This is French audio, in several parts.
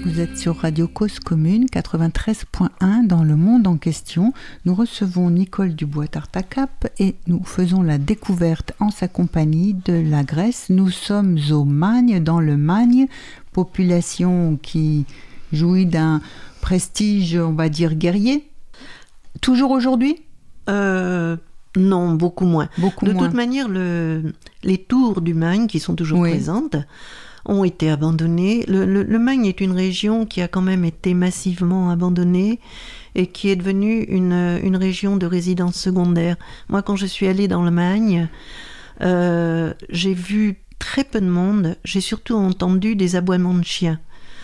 Vous êtes sur Radio Cause Commune 93.1 dans le monde en question. Nous recevons Nicole Dubois-Tartacap et nous faisons la découverte en sa compagnie de la Grèce. Nous sommes au Magne, dans le Magne, population qui jouit d'un prestige, on va dire, guerrier. Toujours aujourd'hui ? Non, beaucoup moins. De toute manière, les tours du Magne, qui sont toujours présentes, ont été abandonnées. Le Magne est une région qui a quand même été massivement abandonnée et qui est devenue une région de résidence secondaire. Moi, quand je suis allée dans le Magne, j'ai vu très peu de monde. J'ai surtout entendu des aboiements de chiens.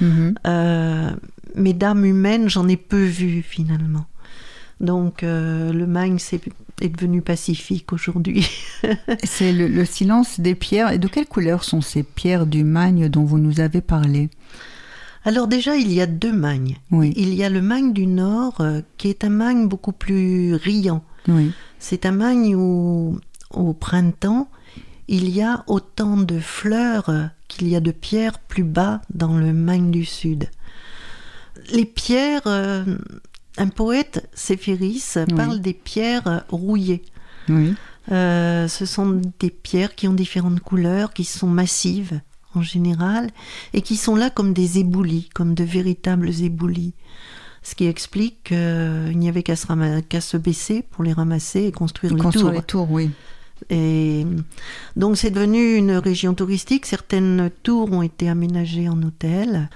Mais d'âme humaine, j'en ai peu vu finalement. Donc le Magne est devenu pacifique aujourd'hui. C'est le silence des pierres. Et de quelle couleur sont ces pierres du Magne dont vous nous avez parlé ? Alors déjà, il y a deux Magnes. Oui. Il y a le Magne du Nord, qui est un Magne beaucoup plus riant. Oui. C'est un Magne où, au printemps, il y a autant de fleurs qu'il y a de pierres plus bas dans le Magne du Sud. Les pierres... Un poète, Séphéris, parle des pierres rouillées. Oui. Ce sont des pierres qui ont différentes couleurs, qui sont massives en général, et qui sont là comme des éboulis, comme de véritables éboulis. Ce qui explique qu'il n'y avait qu'à se baisser pour les ramasser et construire les tours. Les tours, oui. Et donc c'est devenu une région touristique. Certaines tours ont été aménagées en hôtels.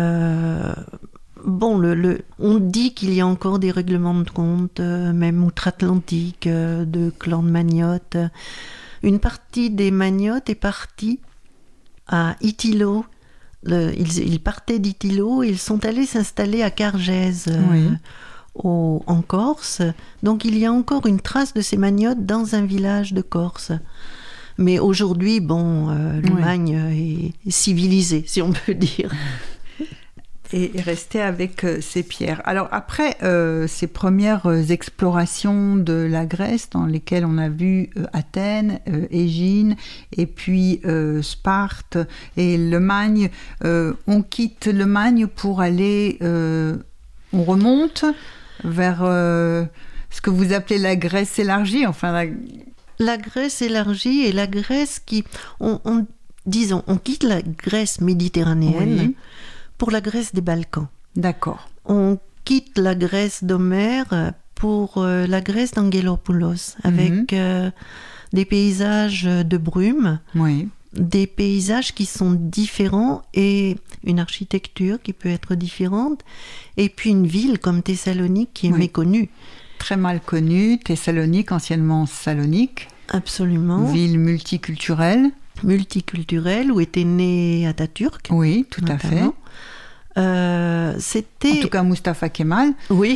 Bon, on dit qu'il y a encore des règlements de compte, même outre-Atlantique, de clans de magnottes. Une partie des magnottes est partie à Itilo. Ils partaient d'Itilo et ils sont allés s'installer à Cargèse, en Corse. Donc il y a encore une trace de ces magnottes dans un village de Corse. Mais aujourd'hui, le Magne est civilisé, si on peut dire. Et rester avec ces pierres. Alors après ces premières explorations de la Grèce dans lesquelles on a vu Athènes, Égine et puis Sparte et le Magne, on quitte le Magne pour aller, on remonte vers ce que vous appelez la Grèce élargie, enfin la Grèce élargie et la Grèce qui, on quitte la Grèce méditerranéenne. Oui. Pour la Grèce des Balkans. D'accord. On quitte la Grèce d'Homère pour la Grèce d'Angelopoulos, avec des paysages de brume, des paysages qui sont différents et une architecture qui peut être différente, et puis une ville comme Thessalonique qui est méconnue. Très mal connue, Thessalonique, anciennement Salonique. Absolument. Ville multiculturelle. Où était né Atatürk. Oui, tout à fait. C'était... En tout cas, Mustafa Kemal. Oui.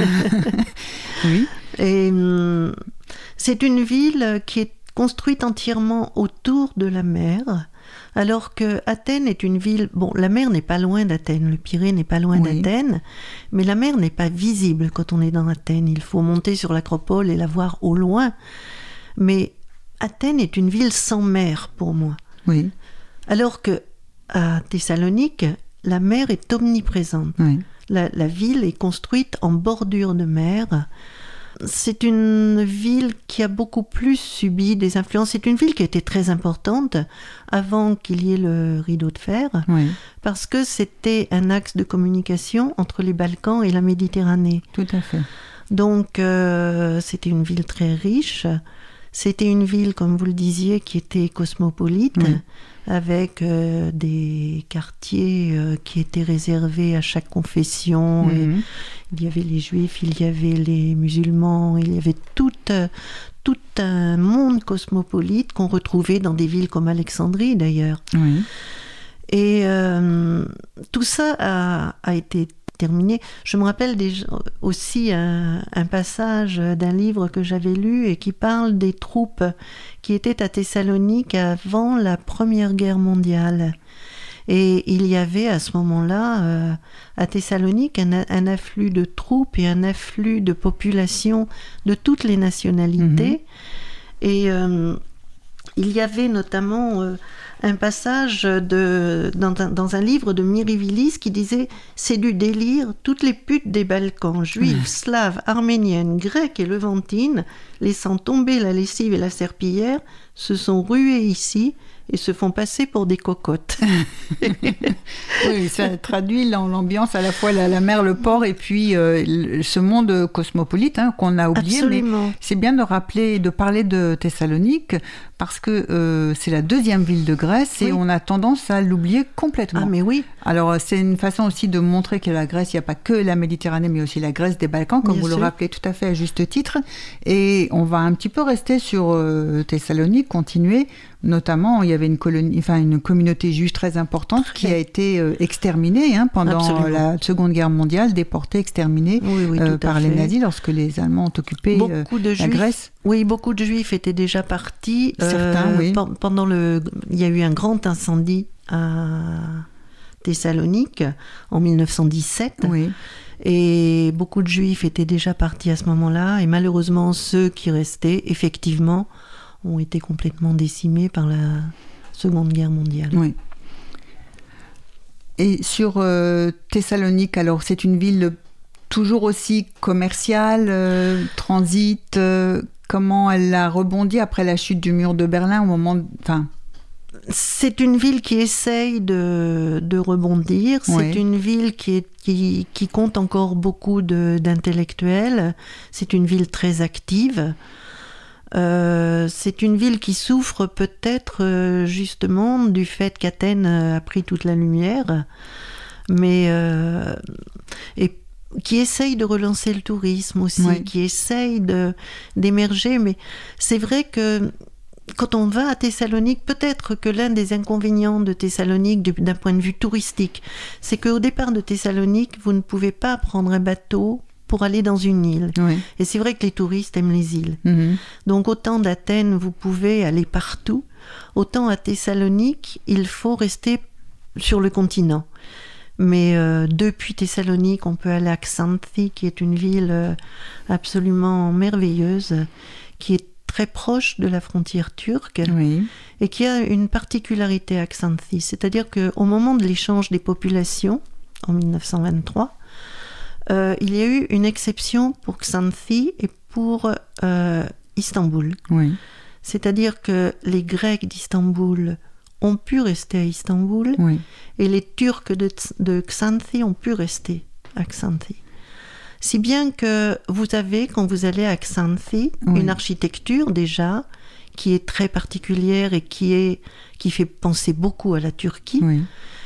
Oui. Et c'est une ville qui est construite entièrement autour de la mer, alors que Athènes est une ville... Bon, la mer n'est pas loin d'Athènes, le Pirée n'est pas loin d'Athènes, mais la mer n'est pas visible quand on est dans Athènes. Il faut monter sur l'acropole et la voir au loin. Mais Athènes est une ville sans mer pour moi. Oui. Alors que à Thessalonique, la mer est omniprésente. Oui. La ville est construite en bordure de mer. C'est une ville qui a beaucoup plus subi des influences. C'est une ville qui a été très importante avant qu'il y ait le rideau de fer, parce que c'était un axe de communication entre les Balkans et la Méditerranée. Tout à fait. Donc, c'était une ville très riche. C'était une ville, comme vous le disiez, qui était cosmopolite, avec des quartiers qui étaient réservés à chaque confession. Et il y avait les juifs, il y avait les musulmans, il y avait tout un monde cosmopolite qu'on retrouvait dans des villes comme Alexandrie d'ailleurs. Oui. Et tout ça a été terminé. Je me rappelle aussi un passage d'un livre que j'avais lu et qui parle des troupes qui étaient à Thessalonique avant la Première Guerre mondiale. Et il y avait à ce moment-là, à Thessalonique, un afflux de troupes et un afflux de population de toutes les nationalités. Et il y avait notamment un passage dans un livre de Mirivilis qui disait « C'est du délire, toutes les putes des Balkans, juives, slaves, arméniennes, grecques et levantines, laissant tomber la lessive et la serpillière, se sont ruées ici et se font passer pour des cocottes. » Oui, ça traduit l'ambiance à la fois la mer, le port et puis ce monde cosmopolite qu'on a oublié. Absolument. Mais c'est bien de rappeler, de parler de Thessalonique parce que c'est la deuxième ville de Grèce et on a tendance à l'oublier complètement. Ah mais oui. Alors c'est une façon aussi de montrer que la Grèce, il n'y a pas que la Méditerranée mais aussi la Grèce des Balkans, comme vous le rappelez tout à fait à juste titre. Et on va un petit peu rester sur Thessalonique, continuer. Notamment, il y avait une communauté juive très importante qui a été exterminée pendant la Seconde Guerre mondiale, déportée, exterminée par les nazis lorsque les Allemands ont occupé la Grèce. Oui, beaucoup de Juifs étaient déjà partis. Certains, oui. Il y a eu un grand incendie à Thessalonique en 1917. Oui. Et beaucoup de Juifs étaient déjà partis à ce moment-là. Et malheureusement, ceux qui restaient, effectivement, ont été complètement décimés par la Seconde Guerre mondiale. Oui. Et sur Thessalonique, alors c'est une ville toujours aussi commerciale, transit, comment elle a rebondi après la chute du mur de Berlin au moment... C'est une ville qui essaye de rebondir. Oui. C'est une ville qui compte encore beaucoup d'intellectuels. C'est une ville très active. C'est une ville qui souffre peut-être justement du fait qu'Athènes a pris toute la lumière, mais et qui essaye de relancer le tourisme aussi, qui essaye d'émerger. Mais c'est vrai que quand on va à Thessalonique, peut-être que l'un des inconvénients de Thessalonique d'un point de vue touristique, c'est qu'au départ de Thessalonique, vous ne pouvez pas prendre un bateau pour aller dans une île. Oui. Et c'est vrai que les touristes aiment les îles. Mm-hmm. Donc autant d'Athènes, vous pouvez aller partout, autant à Thessalonique, il faut rester sur le continent. Mais depuis Thessalonique, on peut aller à Xanthi, qui est une ville absolument merveilleuse, qui est très proche de la frontière turque, et qui a une particularité à Xanthi. C'est-à-dire qu'au moment de l'échange des populations, en 1923, il y a eu une exception pour Xanthi et pour Istanbul. Oui. C'est-à-dire que les Grecs d'Istanbul ont pu rester à Istanbul et les Turcs de Xanthi ont pu rester à Xanthi. Si bien que vous avez, quand vous allez à Xanthi, une architecture déjà qui est très particulière et qui fait penser beaucoup à la Turquie. Oui.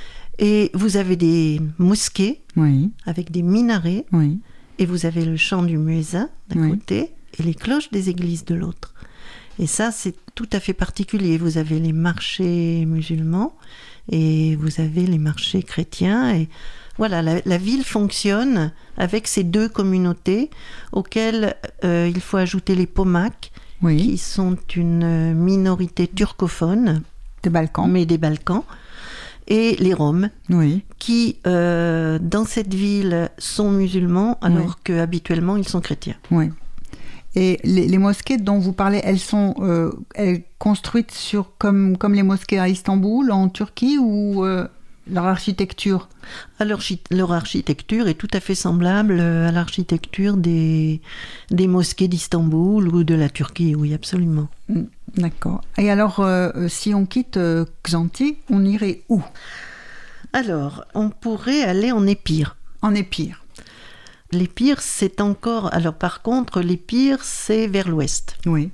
Et vous avez des mosquées avec des minarets, et vous avez le chant du muezzin d'un côté et les cloches des églises de l'autre. Et ça, c'est tout à fait particulier. Vous avez les marchés musulmans et vous avez les marchés chrétiens. Et voilà, la ville fonctionne avec ces deux communautés auxquelles il faut ajouter les Pomaks, qui sont une minorité turcophone. Des Balkans. Mais des Balkans. Et les Roms, qui, dans cette ville, sont musulmans, alors qu'habituellement, ils sont chrétiens. Oui. Et les mosquées dont vous parlez, elles sont construites comme les mosquées à Istanbul, en Turquie, ou leur architecture? Leur architecture est tout à fait semblable à l'architecture des mosquées d'Istanbul ou de la Turquie, oui, absolument. D'accord. Et alors, si on quitte Xanthi, on irait où? Alors, on pourrait aller en Épire. En Épire. L'Épire, c'est encore... Alors, par contre, l'Épire, c'est vers l'ouest. Oui.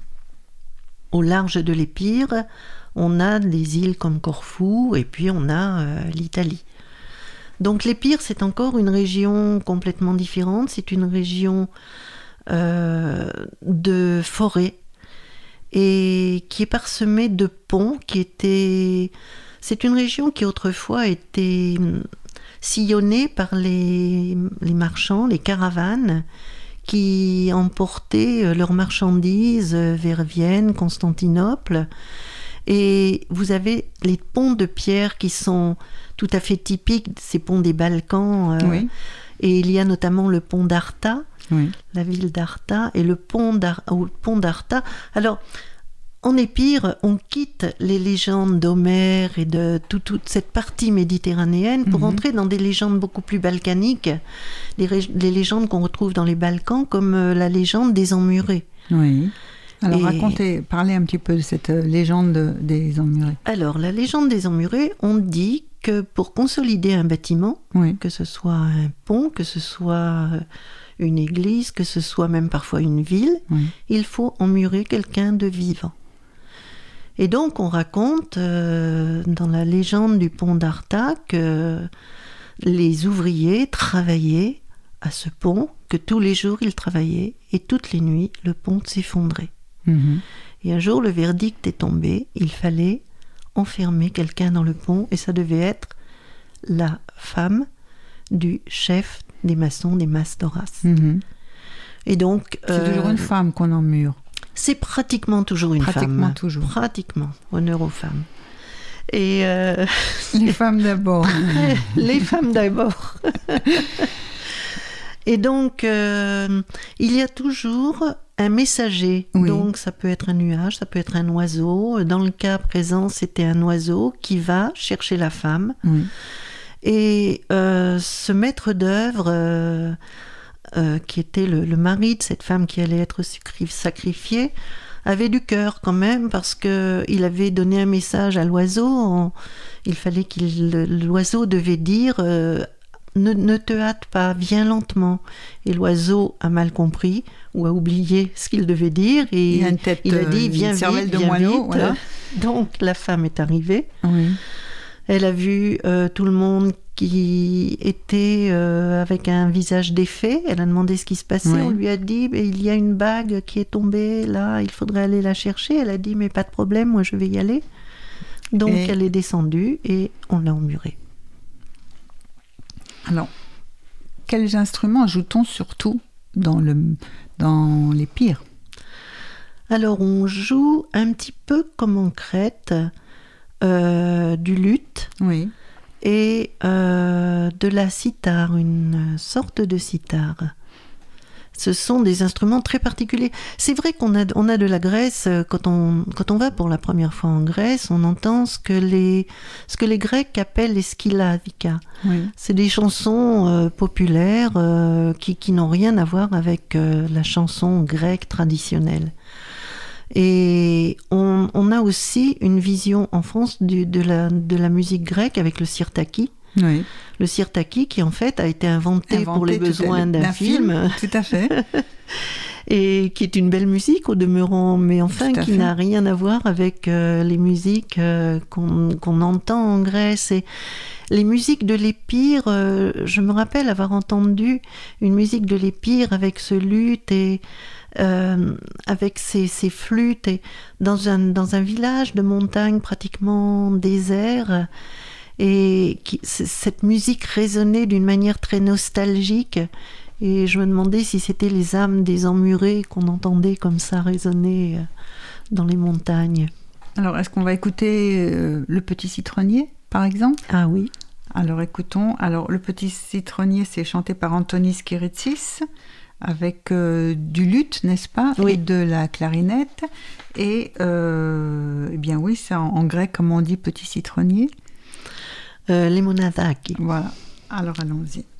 Au large de l'Épire, on a des îles comme Corfou, et puis on a l'Italie. Donc, l'Épire, c'est encore une région complètement différente. C'est une région de forêt, et qui est parsemée de ponts c'est une région qui autrefois était sillonnée par les marchands, les caravanes, qui emportaient leurs marchandises vers Vienne, Constantinople. Et vous avez les ponts de pierre qui sont tout à fait typiques, ces ponts des Balkans. Et il y a notamment le pont d'Arta, la ville d'Arta, et le pont d'Arta. Alors, En Épire, on quitte les légendes d'Homère et de toute cette partie méditerranéenne pour entrer dans des légendes beaucoup plus balkaniques, les légendes qu'on retrouve dans les Balkans, comme la légende des Emmurés. Oui. Alors parlez un petit peu de cette légende des Emmurés. Alors, la légende des Emmurés, on dit que pour consolider un bâtiment, que ce soit un pont, que ce soit une église, que ce soit même parfois une ville, il faut emmurer quelqu'un de vivant. Et donc, on raconte dans la légende du pont d'Arta que les ouvriers travaillaient à ce pont, que tous les jours ils travaillaient et toutes les nuits le pont s'effondrait. Et un jour, le verdict est tombé, il fallait enfermer quelqu'un dans le pont et ça devait être la femme du chef des maçons, des Mas d'Horace. Et donc, c'est toujours une femme qu'on emmure. C'est pratiquement toujours une femme. Toujours. Pratiquement. Honneur aux femmes. Et les femmes d'abord. Les femmes d'abord. Et donc, il y a toujours un messager. Donc, ça peut être un nuage, ça peut être un oiseau. Dans le cas présent, c'était un oiseau qui va chercher la femme. Et ce maître d'œuvre... qui était le mari de cette femme qui allait être sacrifiée, avait du cœur quand même parce qu'il avait donné un message à l'oiseau. Il fallait l'oiseau devait dire ne te hâte pas, viens lentement. Et l'oiseau a mal compris ou a oublié ce qu'il devait dire et il a dit viens vite, viens vite. Voilà. Donc la femme est arrivée. Elle a vu tout le monde qui était avec un visage défait. Elle a demandé ce qui se passait. On lui a dit il y a une bague qui est tombée là, il faudrait aller la chercher. Elle a dit mais pas de problème, moi je vais y aller. Donc elle est descendue et on l'a emmurée. Alors, quels instruments joue-t-on surtout dans l'Épire? Alors on joue un petit peu comme en Crète, du luth. Et de la cithare, une sorte de cithare. Ce sont des instruments très particuliers. C'est vrai qu'on a de la Grèce, quand on va pour la première fois en Grèce, on entend ce que les Grecs appellent les skylavika. C'est des chansons populaires qui n'ont rien à voir avec la chanson grecque traditionnelle. Et on a aussi une vision en France de la musique grecque avec le sirtaki. Le sirtaki qui en fait a été inventé pour les besoins d'un film. Tout à fait. Et qui est une belle musique au demeurant, mais enfin qui n'a rien à voir avec les musiques qu'on entend en Grèce. Et les musiques de l'Épire, je me rappelle avoir entendu une musique de l'Épire avec ce luth et avec ses flûtes et dans un village de montagne pratiquement désert, et cette musique résonnait d'une manière très nostalgique, et je me demandais si c'était les âmes des emmurés qu'on entendait comme ça résonner dans les montagnes. Alors est-ce qu'on va écouter Le Petit Citronnier par exemple? Ah oui. Alors écoutons. Alors Le Petit Citronnier, c'est chanté par Antonis Kiritsis avec du luth, n'est-ce pas? Et de la clarinette. Et eh bien oui, c'est en grec, comme on dit, petit citronnier. Limonadaki. Voilà. Alors allons-y.